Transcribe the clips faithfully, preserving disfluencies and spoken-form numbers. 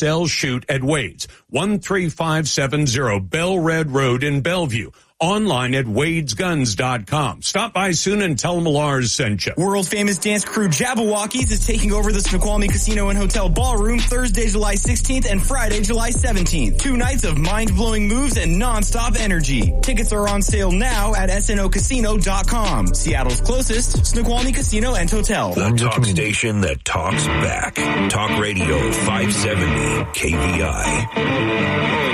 sell, shoot at Wade's, one three five seven zero Bell Red Road in Bellevue. Online at wades guns dot com. Stop by soon and tell them Lars sent you. World famous dance crew Jabberwockies is taking over the Snoqualmie Casino and Hotel Ballroom Thursday, July sixteenth and Friday, July seventeenth. Two nights of mind-blowing moves and non-stop energy. Tickets are on sale now at S N O casino dot com. Seattle's closest Snoqualmie Casino and Hotel. The talk station that talks back. Talk Radio five seventy K V I.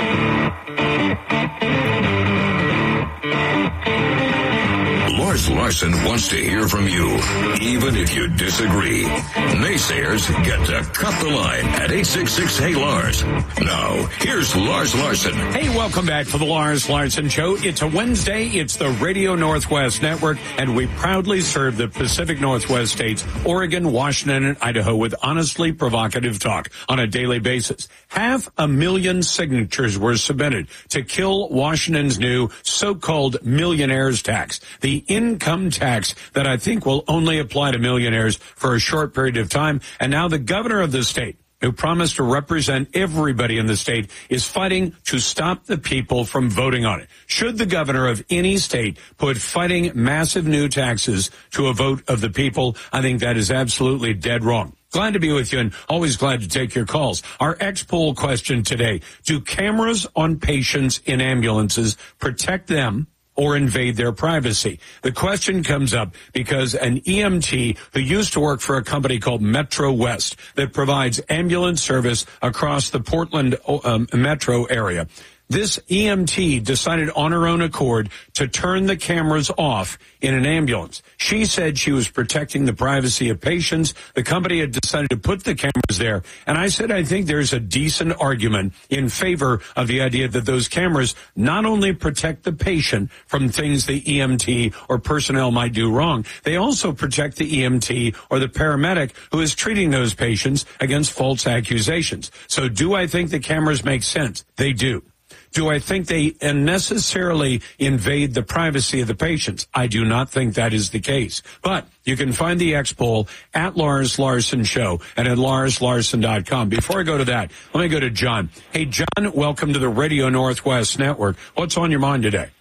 Lars Larson wants to hear from you, even if you disagree. Naysayers get to cut the line at eight six six Hey Lars. Now, here's Lars Larson. Hey, welcome back to the Lars Larson Show. It's a Wednesday. It's the Radio Northwest Network, and we proudly serve the Pacific Northwest states, Oregon, Washington, and Idaho with honestly provocative talk on a daily basis. Half a million signatures were submitted to kill Washington's new so-called millionaires tax, the income tax that I think will only apply to millionaires for a short period of time. And now the governor of the state, who promised to represent everybody in the state, is fighting to stop the people from voting on it. Should the governor of any state put fighting massive new taxes to a vote of the people, I think that is absolutely dead wrong. Glad to be with you and always glad to take your calls. Our X-Poll question today: do cameras on patients in ambulances protect them or invade their privacy? The question comes up because an E M T who used to work for a company called Metro West that provides ambulance service across the Portland um, metro area, this E M T decided on her own accord to turn the cameras off in an ambulance. She said she was protecting the privacy of patients. The company had decided to put the cameras there. And I said, I think there's a decent argument in favor of the idea that those cameras not only protect the patient from things the E M T or personnel might do wrong, they also protect the E M T or the paramedic who is treating those patients against false accusations. So do I think the cameras make sense? They do. Do I think they unnecessarily invade the privacy of the patients? I do not think that is the case. But you can find the X-Poll at Lars Larson Show and at lars larson dot com. Before I go to that, let me go to John. Hey, John, welcome to the Radio Northwest Network. What's on your mind today?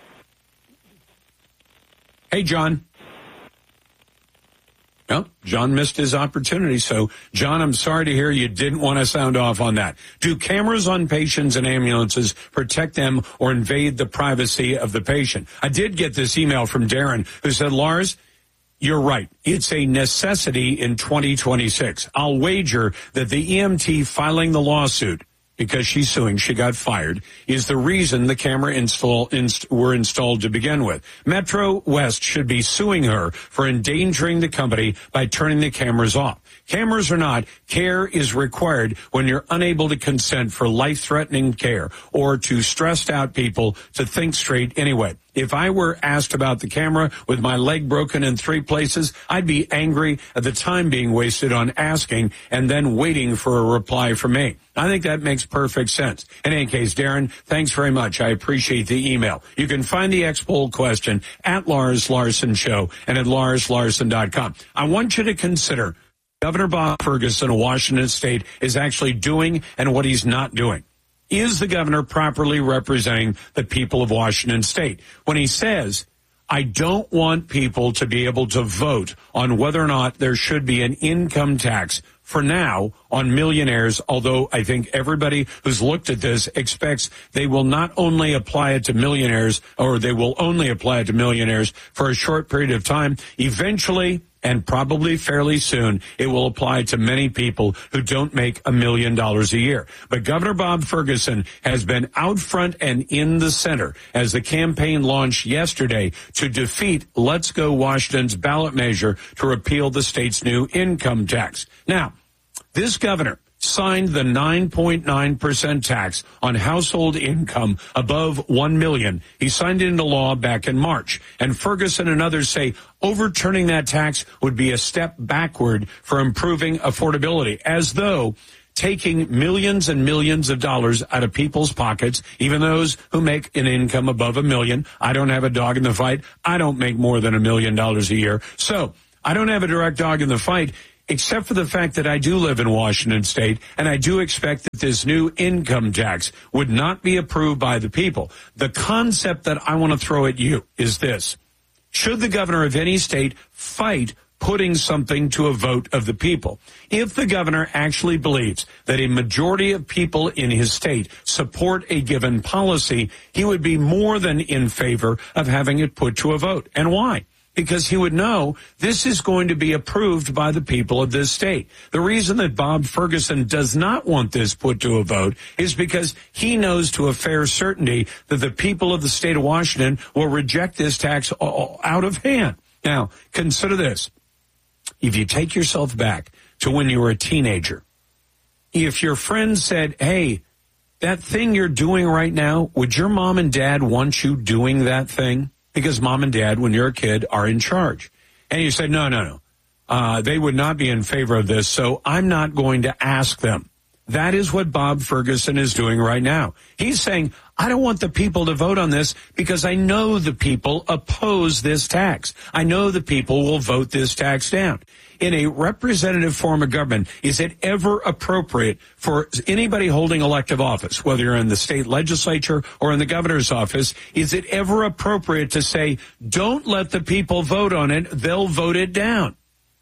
Hey, John. Well, John missed his opportunity. So, John, I'm sorry to hear you didn't want to sound off on that. Do cameras on patients and ambulances protect them or invade the privacy of the patient? I did get this email from Darren who said, Lars, you're right. It's a necessity in twenty twenty-six. I'll wager that the E M T filing the lawsuit, because she's suing, she got fired, is the reason the camera install inst, were installed to begin with. Metro West should be suing her for endangering the company by turning the cameras off. Cameras or not, care is required when you're unable to consent for life-threatening care or to stressed out people to think straight anyway. If I were asked about the camera with my leg broken in three places, I'd be angry at the time being wasted on asking and then waiting for a reply from me. I think that makes perfect sense. In any case, Darren, thanks very much. I appreciate the email. You can find the X-Poll question at Lars Larson Show and at lars larson dot com. I want you to consider Governor Bob Ferguson of Washington State is actually doing and what he's not doing. Is the governor properly representing the people of Washington State when he says, I don't want people to be able to vote on whether or not there should be an income tax for now on millionaires, although I think everybody who's looked at this expects they will not only apply it to millionaires, or they will only apply it to millionaires for a short period of time. Eventually, and probably fairly soon, it will apply to many people who don't make a million dollars a year. But Governor Bob Ferguson has been out front and in the center as the campaign launched yesterday to defeat Let's Go Washington's ballot measure to repeal the state's new income tax. Now, this governor signed the nine point nine percent tax on household income above one million dollars. He signed it into law back in March. And Ferguson and others say overturning that tax would be a step backward for improving affordability, as though taking millions and millions of dollars out of people's pockets, even those who make an income above a million. I don't have a dog in the fight. I don't make more than a million dollars a year. So I don't have a direct dog in the fight. except for the fact that I do live in Washington State, and I do expect that this new income tax would not be approved by the people. The concept that I want to throw at you is this. Should the governor of any state fight putting something to a vote of the people? If the governor actually believes that a majority of people in his state support a given policy, he would be more than in favor of having it put to a vote. And why? Because he would know this is going to be approved by the people of this state. The reason that Bob Ferguson does not want this put to a vote is because he knows to a fair certainty that the people of the state of Washington will reject this tax out of hand. Now, consider this. If you take yourself back to when you were a teenager, if your friend said, hey, that thing you're doing right now, would your mom and dad want you doing that thing? Because mom and dad, when you're a kid, are in charge. And you said, no, no, no. Uh, they would not be in favor of this, so I'm not going to ask them. That is what Bob Ferguson is doing right now. He's saying, I don't want the people to vote on this because I know the people oppose this tax. I know the people will vote this tax down. In a representative form of government, is it ever appropriate for anybody holding elective office, whether you're in the state legislature or in the governor's office, is it ever appropriate to say, don't let the people vote on it, they'll vote it down?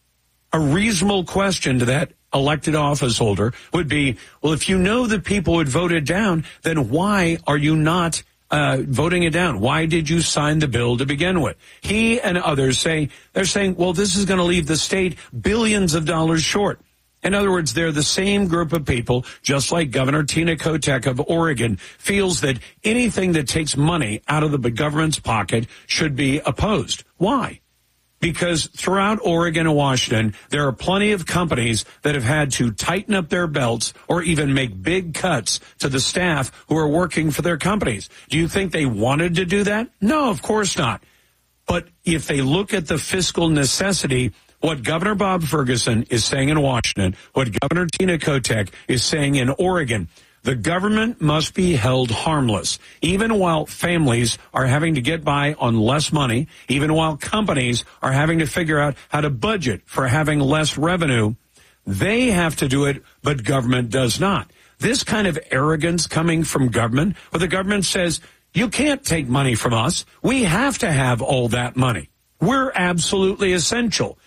A reasonable question to that elected office holder would be, well, if you know the people would vote it down, then why are you not uh voting it down? Why did you sign the bill to begin with? He and others say, they're saying, well, this is going to leave the state billions of dollars short. In other words, they're the same group of people, just like Governor Tina Kotek of Oregon feels that anything that takes money out of the government's pocket should be opposed. Why? Because throughout Oregon and Washington, there are plenty of companies that have had to tighten up their belts or even make big cuts to the staff who are working for their companies. Do you think they wanted to do that? No, of course not. But if they look at the fiscal necessity, what Governor Bob Ferguson is saying in Washington, what Governor Tina Kotek is saying in Oregon, the government must be held harmless, even while families are having to get by on less money, even while companies are having to figure out how to budget for having less revenue. They have to do it, but government does not. This kind of arrogance coming from government, where the government says, you can't take money from us. We have to have all that money. We're absolutely essential.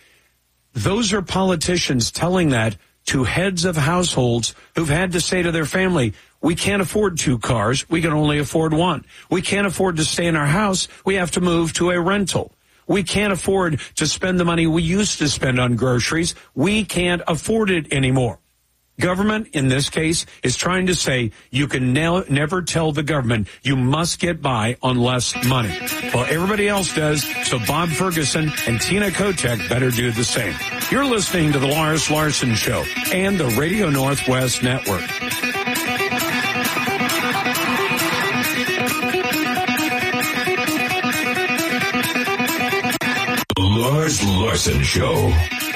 Those are politicians telling that to heads of households who've had to say to their family, we can't afford two cars, we can only afford one. We can't afford to stay in our house, we have to move to a rental. We can't afford to spend the money we used to spend on groceries, we can't afford it anymore. Government, in this case, is trying to say you can ne- never tell the government you must get by on less money. Well, everybody else does, so Bob Ferguson and Tina Kotek better do the same. You're listening to the Lars Larson Show and the Radio Northwest Network. The Lars Larson Show.